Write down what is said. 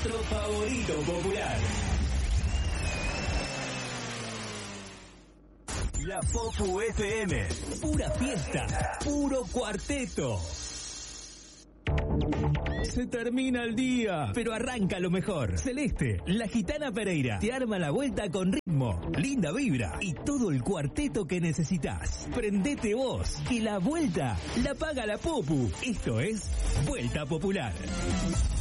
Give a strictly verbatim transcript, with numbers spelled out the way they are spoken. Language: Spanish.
nuestro favorito popular. La Popu F M. Pura fiesta, puro cuarteto. Se termina el día, pero arranca lo mejor. Celeste, la gitana Pereira, te arma la vuelta con ritmo, linda vibra y todo el cuarteto que necesitas. Prendete vos, que la vuelta la paga la Popu. Esto es Vuelta Popular.